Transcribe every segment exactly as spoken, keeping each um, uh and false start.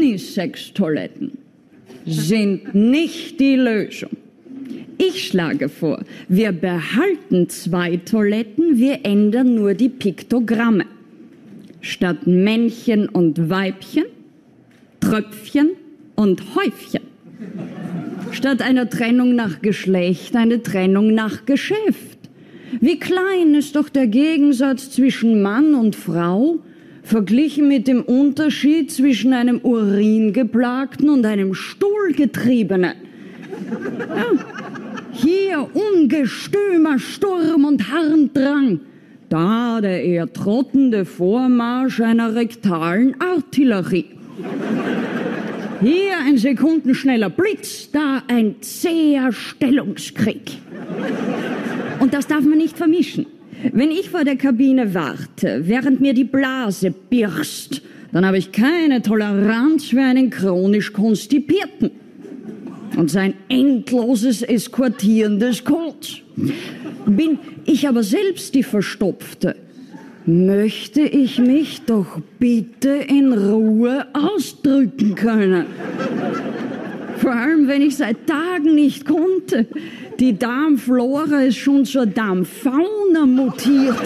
Unisex-Toiletten sind nicht die Lösung. Ich schlage vor, wir behalten zwei Toiletten, wir ändern nur die Piktogramme. Statt Männchen und Weibchen, Tröpfchen und Häufchen. Statt einer Trennung nach Geschlecht, eine Trennung nach Geschäft. Wie klein ist doch der Gegensatz zwischen Mann und Frau, verglichen mit dem Unterschied zwischen einem Uringeplagten und einem Stuhlgetriebenen. Ja. Hier ungestümer Sturm und Harndrang, da der eher trottende Vormarsch einer rektalen Artillerie. Hier ein sekundenschneller Blitz, da ein zäher Stellungskrieg. Und das darf man nicht vermischen. Wenn ich vor der Kabine warte, während mir die Blase birst, dann habe ich keine Toleranz für einen chronisch Konstipierten und sein endloses Eskortieren des Kots. Bin ich aber selbst die Verstopfte, möchte ich mich doch bitte in Ruhe ausdrücken können. Vor allem, wenn ich seit Tagen nicht konnte. Die Darmflora ist schon zur Darmfauna mutiert.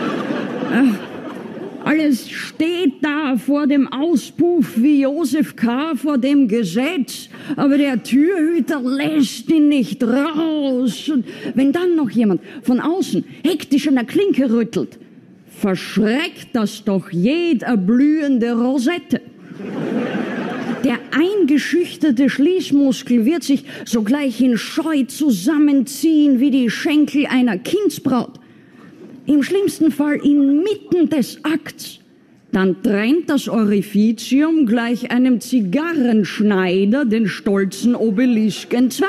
Alles steht da vor dem Auspuff wie Josef K. vor dem Gesetz, aber der Türhüter lässt ihn nicht raus. Und wenn dann noch jemand von außen hektisch an der Klinke rüttelt, verschreckt das doch jeder blühende Rosette. Der eingeschüchterte Schließmuskel wird sich sogleich in Scheu zusammenziehen wie die Schenkel einer Kindsbraut. Im schlimmsten Fall inmitten des Akts. Dann trennt das Orificium gleich einem Zigarrenschneider den stolzen Obelisk entzwei.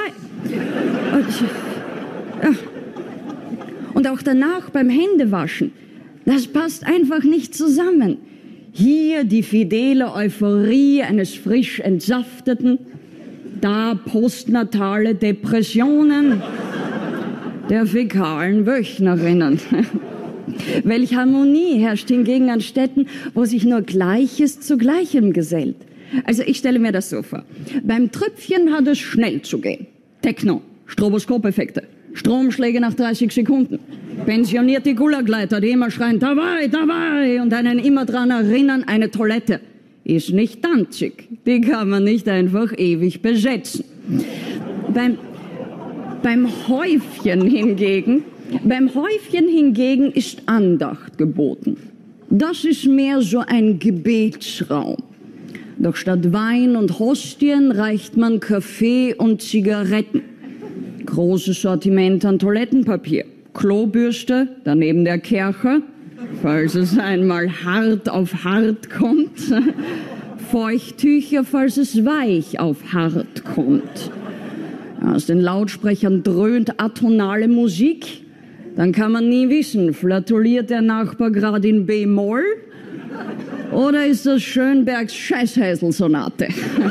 Und auch danach beim Händewaschen, das passt einfach nicht zusammen. Hier die fidele Euphorie eines frisch Entsafteten, da postnatale Depressionen der fäkalen Wöchnerinnen. Welch Harmonie herrscht hingegen an Städten, wo sich nur Gleiches zu Gleichem gesellt. Also ich stelle mir das so vor. Beim Tröpfchen hat es schnell zu gehen. Techno, Stroboskopeffekte, Stromschläge nach dreißig Sekunden. Pensionierte Gulagleiter, die immer schreien, dabei, dabei, und einen immer dran erinnern, eine Toilette ist nicht Danzig. Die kann man nicht einfach ewig besetzen. Beim, beim Häufchen hingegen, beim Häufchen hingegen ist Andacht geboten. Das ist mehr so ein Gebetsraum. Doch statt Wein und Hostien reicht man Kaffee und Zigaretten. Großes Sortiment an Toilettenpapier. Klobürste, daneben der Kercher, falls es einmal hart auf hart kommt. Feuchttücher, falls es weich auf hart kommt. Aus den Lautsprechern dröhnt atonale Musik. Dann kann man nie wissen, flatuliert der Nachbar gerade in B-Moll oder ist das Schönbergs Scheißhäsel-Sonate?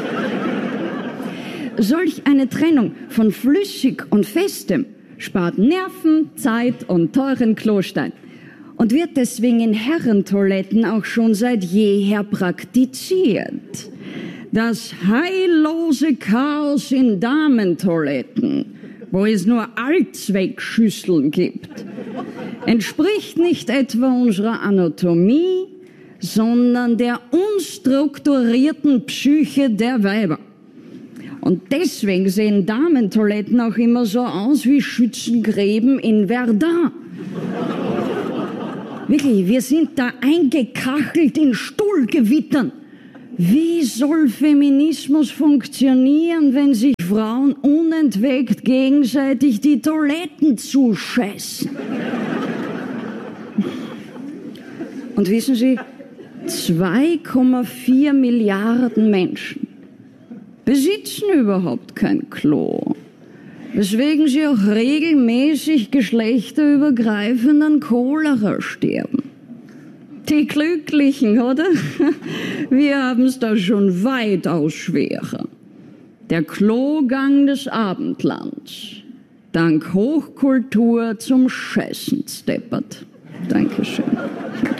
Solch eine Trennung von flüssig und festem spart Nerven, Zeit und teuren Klostein und wird deswegen in Herrentoiletten auch schon seit jeher praktiziert. Das heillose Chaos in Damentoiletten, wo es nur Allzweckschüsseln gibt, entspricht nicht etwa unserer Anatomie, sondern der unstrukturierten Psyche der Weiber. Und deswegen sehen Damentoiletten auch immer so aus wie Schützengräben in Verdun. Wirklich, wir sind da eingekachelt in Stuhlgewittern. Wie soll Feminismus funktionieren, wenn sich Frauen unentwegt gegenseitig die Toiletten zuscheißen? Und wissen Sie, zwei Komma vier Milliarden Menschen besitzen überhaupt kein Klo, weswegen sie auch regelmäßig geschlechterübergreifend an Cholera sterben. Die Glücklichen, oder? Wir haben es da schon weitaus schwerer. Der Klogang des Abendlands, dank Hochkultur zum Scheißen steppert. Dankeschön.